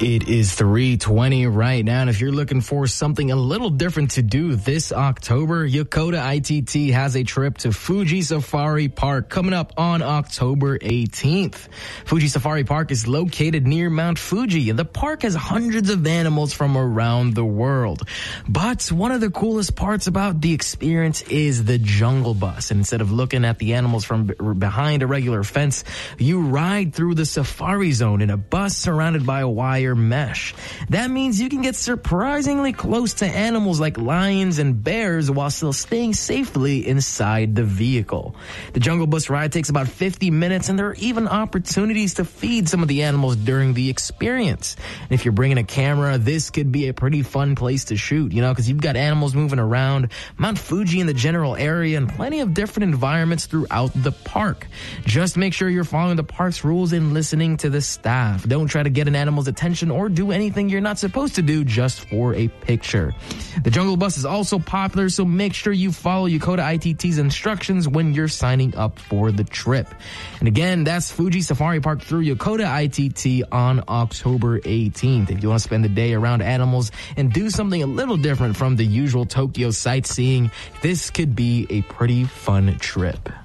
It is 3:20 right now, and if you're looking for something a little different to do this October, Yokota ITT has a trip to Fuji Safari Park coming up on October 18th. Fuji Safari Park is located near Mount Fuji, and the park has hundreds of animals from around the world. But one of the coolest parts about the experience is the Jungle Bus, and instead of looking at the animals from behind a regular fence, you ride through the safari zone in a bus surrounded by a wire mesh. That means you can get surprisingly close to animals like lions and bears while still staying safely inside the vehicle. The Jungle Bus ride takes about 50 minutes, and there are even opportunities to feed some of the animals during the experience. And if you're bringing a camera, this could be a pretty fun place to shoot, because you've got animals moving around, Mount Fuji in the general area, and plenty of different environments throughout the park. Just make sure you're following the park's rules and listening to the staff. Don't try to get an animal's attention or do anything you're not supposed to do just for a picture. The Jungle Bus is also popular, so make sure you follow Yokota ITT's instructions when you're signing up for the trip. And again, that's Fuji Safari Park through Yokota ITT on October 18th. If you want to spend the day around animals and do something a little different from the usual Tokyo sightseeing, this could be a pretty fun trip.